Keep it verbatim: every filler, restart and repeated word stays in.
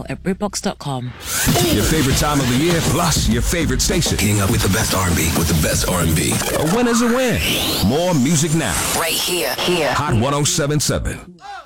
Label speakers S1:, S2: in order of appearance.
S1: now at britbox dot com.
S2: Your favorite time of the year, plus your favorite station.
S3: Getting up with the best R and B, with the best R and B.
S2: A win is a win. More music now.
S4: Right here, here.
S2: Hot one oh seven point seven.